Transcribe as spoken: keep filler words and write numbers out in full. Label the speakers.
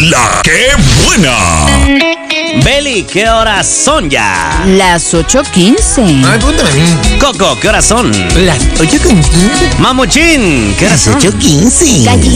Speaker 1: La que buena.
Speaker 2: Beli, ¿qué horas son ya?
Speaker 3: Las ocho quince.
Speaker 4: Ay, pregúntame a mí.
Speaker 2: Coco, ¿qué horas son?
Speaker 4: Las ocho con quince.
Speaker 2: Mamuchín, ¿qué horas son?
Speaker 4: quince.
Speaker 3: Gallina.